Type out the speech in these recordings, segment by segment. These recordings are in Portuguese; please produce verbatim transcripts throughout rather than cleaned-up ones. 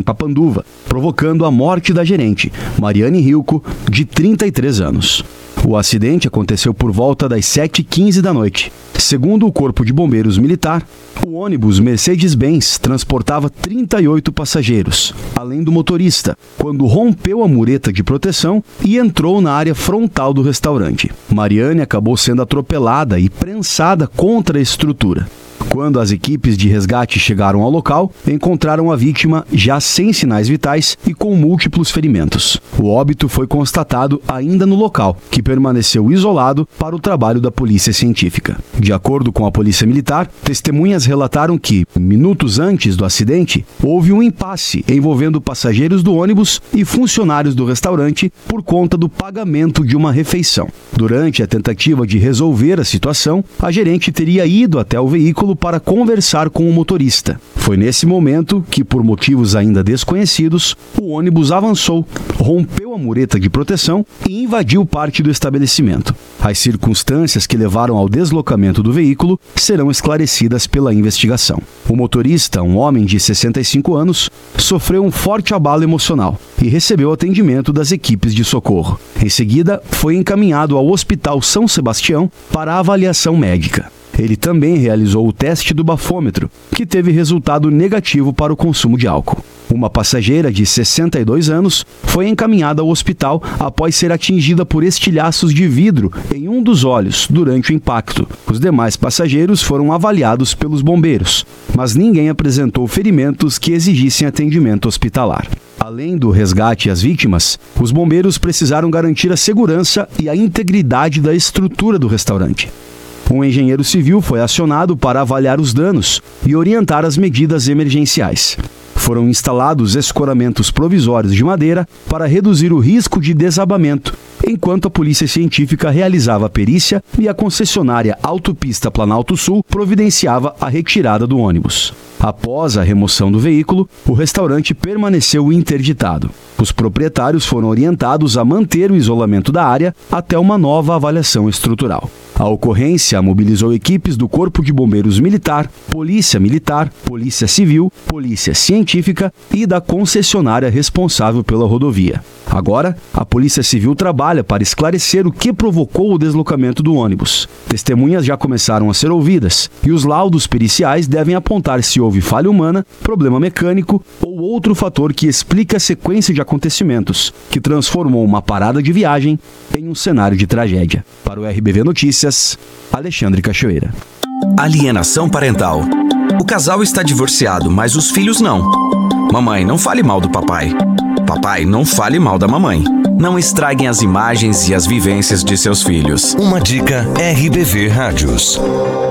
Capanduva, provocando a morte da gerente, Mariane Rilco, de trinta e três anos. O acidente aconteceu por volta das sete e quinze da noite. Segundo o Corpo de Bombeiros Militar, o ônibus Mercedes-Benz transportava trinta e oito passageiros, além do motorista, quando rompeu a mureta de proteção e entrou na área frontal do restaurante. Mariane acabou sendo atropelada e prensada contra a estrutura. Quando as equipes de resgate chegaram ao local, encontraram a vítima já sem sinais vitais e com múltiplos ferimentos. O óbito foi constatado ainda no local, que permaneceu isolado para o trabalho da polícia científica. De acordo com a polícia militar, testemunhas relataram que, minutos antes do acidente, houve um impasse envolvendo passageiros do ônibus e funcionários do restaurante por conta do pagamento de uma refeição. Durante a tentativa de resolver a situação, a gerente teria ido até o veículo para conversar com o motorista. Foi nesse momento que, por motivos ainda desconhecidos, o ônibus avançou, rompeu a mureta de proteção e invadiu parte do estabelecimento. As circunstâncias que levaram ao deslocamento do veículo serão esclarecidas pela investigação. O motorista, um homem de sessenta e cinco anos, sofreu um forte abalo emocional e recebeu atendimento das equipes de socorro. Em seguida, foi encaminhado ao Hospital São Sebastião para avaliação médica. Ele também realizou o teste do bafômetro, que teve resultado negativo para o consumo de álcool. Uma passageira de sessenta e dois anos foi encaminhada ao hospital após ser atingida por estilhaços de vidro em um dos olhos durante o impacto. Os demais passageiros foram avaliados pelos bombeiros, mas ninguém apresentou ferimentos que exigissem atendimento hospitalar. Além do resgate às vítimas, os bombeiros precisaram garantir a segurança e a integridade da estrutura do restaurante. Um engenheiro civil foi acionado para avaliar os danos e orientar as medidas emergenciais. Foram instalados escoramentos provisórios de madeira para reduzir o risco de desabamento, enquanto a polícia científica realizava a perícia e a concessionária Autopista Planalto Sul providenciava a retirada do ônibus. Após a remoção do veículo, o restaurante permaneceu interditado. Os proprietários foram orientados a manter o isolamento da área até uma nova avaliação estrutural. A ocorrência mobilizou equipes do Corpo de Bombeiros Militar, Polícia Militar, Polícia Civil, Polícia Científica e da concessionária responsável pela rodovia. Agora, a Polícia Civil trabalha para esclarecer o que provocou o deslocamento do ônibus. Testemunhas já começaram a ser ouvidas e os laudos periciais devem apontar se houve falha humana, problema mecânico ou outro fator que explica a sequência de acontecimentos que transformou uma parada de viagem em um cenário de tragédia. Para o R B V Notícias, Alexandre Cachoeira. Alienação parental. O casal está divorciado, mas os filhos não. Mamãe, não fale mal do papai. Papai, não fale mal da mamãe. Não estraguem as imagens e as vivências de seus filhos. Uma dica R B V Rádios.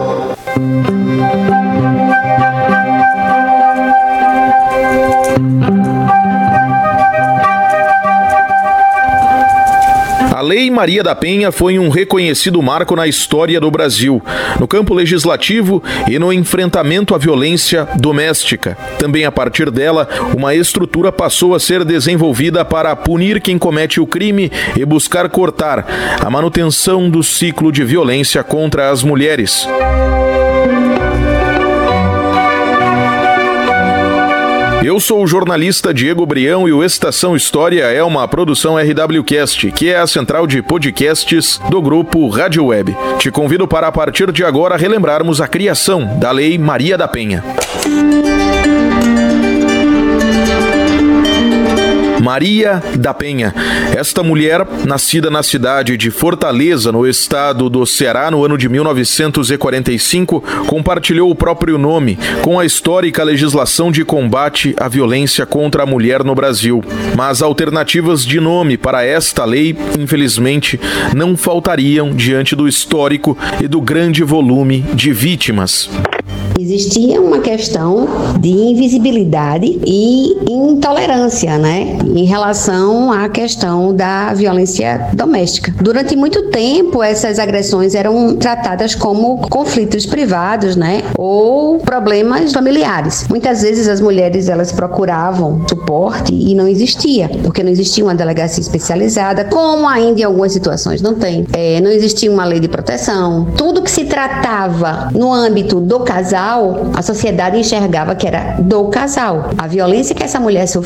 A Lei Maria da Penha foi um reconhecido marco na história do Brasil, no campo legislativo e no enfrentamento à violência doméstica. Também a partir dela, uma estrutura passou a ser desenvolvida para punir quem comete o crime e buscar cortar a manutenção do ciclo de violência contra as mulheres. Eu sou o jornalista Diego Brião e o Estação História é uma produção R W Cast, que é a central de podcasts do grupo Rádio Web. Te convido para, a partir de agora, relembrarmos a criação da Lei Maria da Penha. Maria da Penha. Esta mulher, nascida na cidade de Fortaleza, no estado do Ceará, no ano de mil novecentos e quarenta e cinco, compartilhou o próprio nome com a histórica legislação de combate à violência contra a mulher no Brasil. Mas alternativas de nome para esta lei, infelizmente, não faltariam diante do histórico e do grande volume de vítimas. Existia uma questão de invisibilidade e intolerância, né, em relação à questão da violência doméstica. Durante muito tempo, essas agressões eram tratadas como conflitos privados, né, ou problemas familiares. Muitas vezes as mulheres, elas procuravam suporte e não existia, porque não existia uma delegacia especializada, como ainda em algumas situações não tem. É, não existia uma lei de proteção. Tudo que se tratava no âmbito do casal, a sociedade enxergava que era do casal. A violência que essa mulher sofria